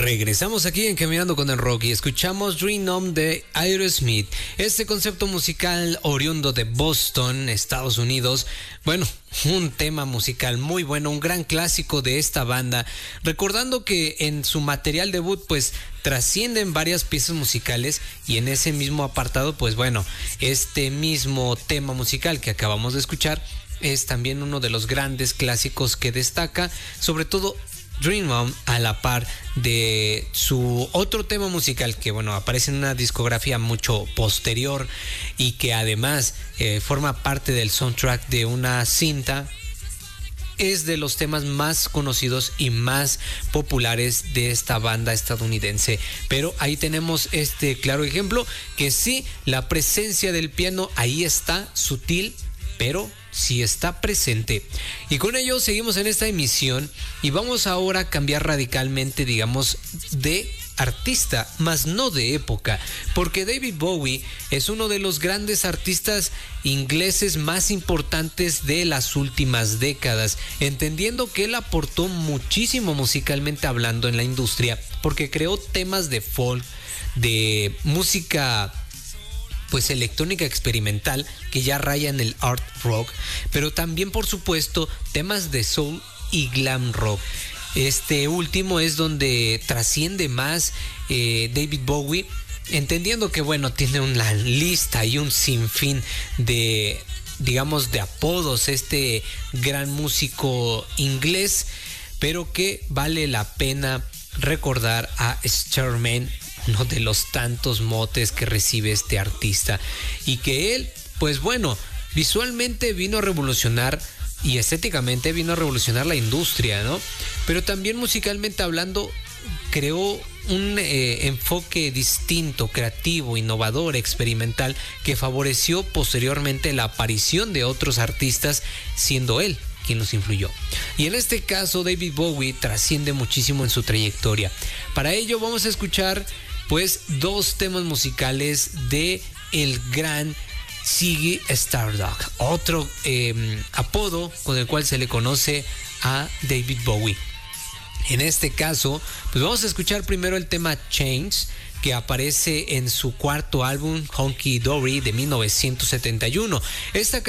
Regresamos aquí en Caminando con el Rock y escuchamos Dream On de Aerosmith. Este concepto musical oriundo de Boston, Estados Unidos. Bueno, un tema musical muy bueno, un gran clásico de esta banda. Recordando que en su material debut pues trascienden varias piezas musicales y en ese mismo apartado pues bueno, este mismo tema musical que acabamos de escuchar es también uno de los grandes clásicos que destaca, sobre todo Dream On, a la par de su otro tema musical que bueno aparece en una discografía mucho posterior y que además forma parte del soundtrack de una cinta. Es de los temas más conocidos y más populares de esta banda estadounidense. Pero ahí tenemos este claro ejemplo que sí, la presencia del piano ahí está, sutil, pero sí está presente. Y con ello seguimos en esta emisión y vamos ahora a cambiar radicalmente, digamos, de artista, más no de época, porque David Bowie es uno de los grandes artistas ingleses más importantes de las últimas décadas, entendiendo que él aportó muchísimo musicalmente hablando en la industria, porque creó temas de folk, de música pues electrónica experimental que ya raya en el art rock, pero también por supuesto temas de soul y glam rock. Este último es donde trasciende más David Bowie, entendiendo que bueno, tiene una lista y un sinfín de, digamos, de apodos, este gran músico inglés, pero que vale la pena recordar a Starman, uno de los tantos motes que recibe este artista, y que él, pues bueno, visualmente vino a revolucionar y estéticamente vino a revolucionar la industria, ¿no? Pero también musicalmente hablando creó un enfoque distinto, creativo, innovador, experimental, que favoreció posteriormente la aparición de otros artistas, siendo él quien los influyó. Y en este caso David Bowie trasciende muchísimo en su trayectoria. Para ello vamos a escuchar pues dos temas musicales de el gran Ziggy Stardust, otro apodo con el cual se le conoce a David Bowie. En este caso, pues vamos a escuchar primero el tema Chains, que aparece en su cuarto álbum Honky Dory de 1971. Esta